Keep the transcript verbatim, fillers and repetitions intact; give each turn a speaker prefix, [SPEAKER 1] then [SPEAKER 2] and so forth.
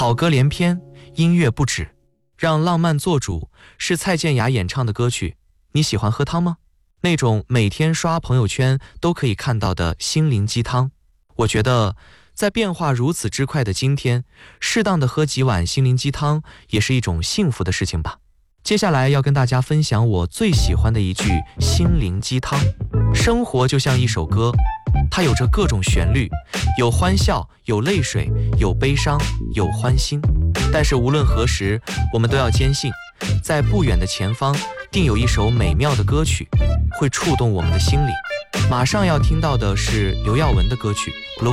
[SPEAKER 1] 好歌连篇，音乐不止，让浪漫做主，是蔡健雅演唱的歌曲。你喜欢喝汤吗？那种每天刷朋友圈都可以看到的心灵鸡汤。我觉得在变化如此之快的今天，适当的喝几碗心灵鸡汤也是一种幸福的事情吧。接下来要跟大家分享我最喜欢的一句心灵鸡汤。生活就像一首歌，它有着各种旋律，有欢笑，有泪水，有悲伤，有欢欣。但是无论何时，我们都要坚信，在不远的前方定有一首美妙的歌曲，会触动我们的心灵。马上要听到的是刘耀文的歌曲《Blue》。